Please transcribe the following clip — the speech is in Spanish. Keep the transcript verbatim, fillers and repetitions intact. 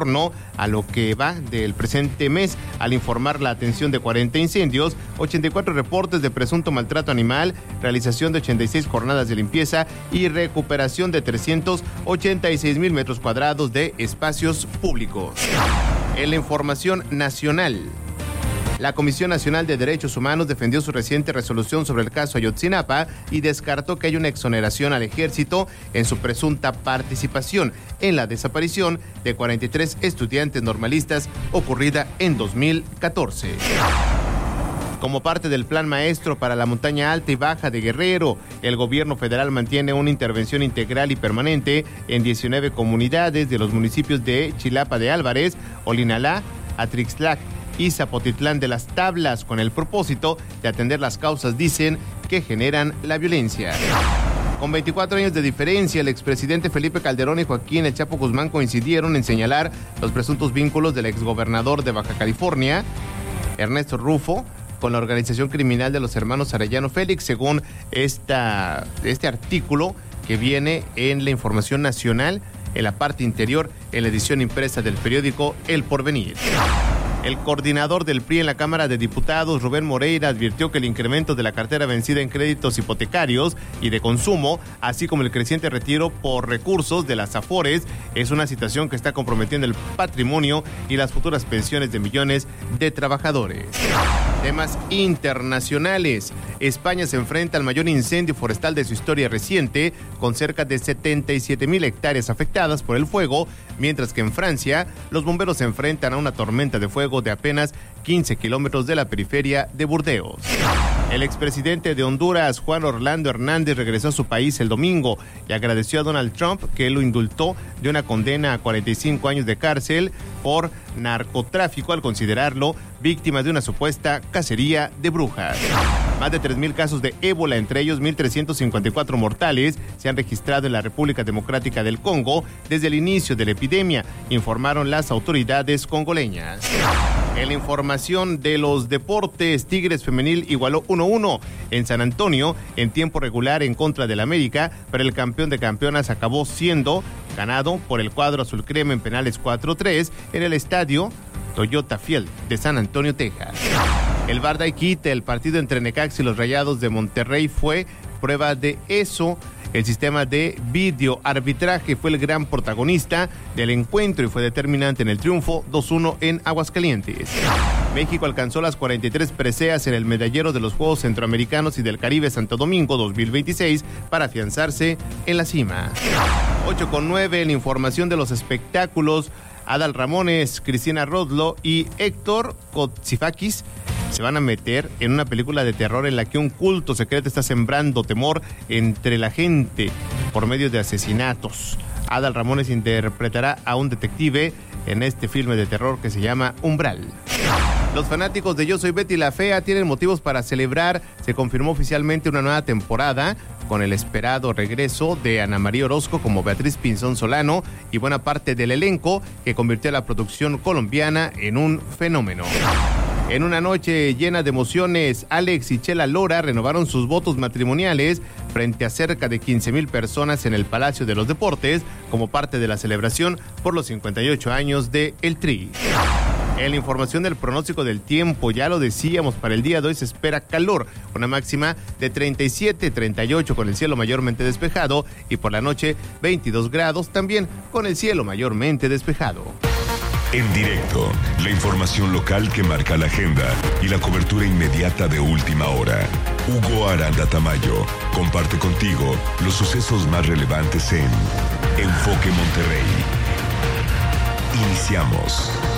torno a lo que va del presente mes, al informar la atención de cuarenta incendios, ochenta y cuatro reportes de presunto maltrato animal, realización de ochenta y seis jornadas de limpieza y recuperación de trescientos ochenta y seis mil metros cuadrados de espacios públicos. En la información nacional, la Comisión Nacional de Derechos Humanos defendió su reciente resolución sobre el caso Ayotzinapa y descartó que haya una exoneración al ejército en su presunta participación en la desaparición de cuarenta y tres estudiantes normalistas ocurrida en dos mil catorce. Como parte del Plan Maestro para la Montaña Alta y Baja de Guerrero, el gobierno federal mantiene una intervención integral y permanente en diecinueve comunidades de los municipios de Chilapa de Álvarez, Olinalá, Atrixtlac y Zapotitlán de las Tablas, con el propósito de atender las causas, dicen, que generan la violencia. Con veinticuatro años de diferencia, el expresidente Felipe Calderón y Joaquín El Chapo Guzmán coincidieron en señalar los presuntos vínculos del exgobernador de Baja California, Ernesto Rufo, con la organización criminal de los hermanos Arellano Félix, según esta, este artículo que viene en la Información Nacional, en la parte interior, en la edición impresa del periódico El Porvenir. El coordinador del P R I en la Cámara de Diputados, Rubén Moreira, advirtió que el incremento de la cartera vencida en créditos hipotecarios y de consumo, así como el creciente retiro por recursos de las AFORES, es una situación que está comprometiendo el patrimonio y las futuras pensiones de millones de trabajadores. Temas internacionales. España se enfrenta al mayor incendio forestal de su historia reciente, con cerca de setenta y siete mil hectáreas afectadas por el fuego, mientras que en Francia los bomberos se enfrentan a una tormenta de fuego de apenas quince kilómetros de la periferia de Burdeos. El expresidente de Honduras, Juan Orlando Hernández, regresó a su país el domingo y agradeció a Donald Trump que lo indultó de una condena a cuarenta y cinco años de cárcel por narcotráfico al considerarlo víctima de una supuesta cacería de brujas. Más de tres mil casos de ébola, entre ellos mil trescientos cincuenta y cuatro mortales, se han registrado en la República Democrática del Congo desde el inicio de la epidemia, informaron las autoridades congoleñas. En la información de los deportes, Tigres femenil igualó uno uno en San Antonio en tiempo regular en contra del América, pero el campeón de campeonas acabó siendo ganado por el cuadro azul crema en penales cuatro tres en el estadio Toyota Field de San Antonio, Texas. El Barda y Quita, el partido entre Necaxa y los Rayados de Monterrey, fue prueba de eso. El sistema de videoarbitraje fue el gran protagonista del encuentro y fue determinante en el triunfo dos uno en Aguascalientes. México alcanzó las cuarenta y tres preseas en el medallero de los Juegos Centroamericanos y del Caribe Santo Domingo dos mil veintiséis para afianzarse en la cima. ocho con nueve en la información de los espectáculos. Adal Ramones, Cristina Rodlo y Héctor Kotsifakis se van a meter en una película de terror en la que un culto secreto está sembrando temor entre la gente por medio de asesinatos. Adal Ramones interpretará a un detective en este filme de terror que se llama Umbral. Los fanáticos de Yo Soy Betty la Fea tienen motivos para celebrar. Se confirmó oficialmente una nueva temporada con el esperado regreso de Ana María Orozco como Beatriz Pinzón Solano y buena parte del elenco que convirtió a la producción colombiana en un fenómeno. En una noche llena de emociones, Alex y Chela Lora renovaron sus votos matrimoniales frente a cerca de quince mil personas en el Palacio de los Deportes como parte de la celebración por los cincuenta y ocho años de El Tri. En la información del pronóstico del tiempo, ya lo decíamos, para el día de hoy se espera calor, una máxima de treinta y siete, treinta y ocho con el cielo mayormente despejado y por la noche veintidós grados también con el cielo mayormente despejado. En directo, la información local que marca la agenda y la cobertura inmediata de última hora. Hugo Aranda Tamayo comparte contigo los sucesos más relevantes en Enfoque Monterrey. Iniciamos.